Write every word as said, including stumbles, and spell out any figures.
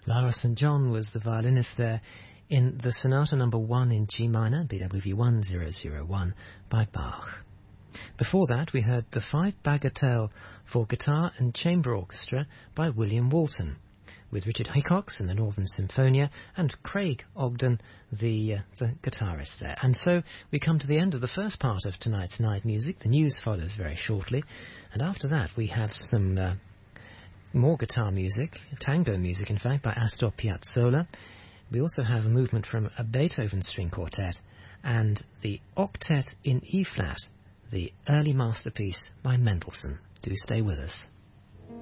Lara Saint John was the violinist there in the Sonata Number one in G minor, B W V one thousand one, by Bach. Before that, we heard the Five Bagatelle for guitar and chamber orchestra by William Walton, with Richard Hickox and the Northern Symphonia, and Craig Ogden, the, uh, the guitarist there. And so we come to the end of the first part of tonight's Night Music. The news follows very shortly, and after that we have some uh, more guitar music, tango music in fact, by Astor Piazzolla. We also have a movement from a Beethoven string quartet, and the Octet in E-flat, the early masterpiece by Mendelssohn. Do stay with us.